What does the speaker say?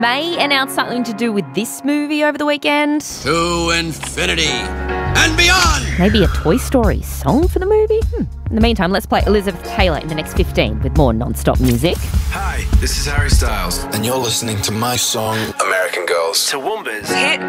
may announce something to do with this movie over the weekend. To infinity and beyond! Maybe a Toy Story song for the movie? In the meantime, let's play Elizabeth Taylor in the next 15 with more non-stop music. Hi, this is Harry Styles. And you're listening to my song, American Girls. Toowoomba's Hit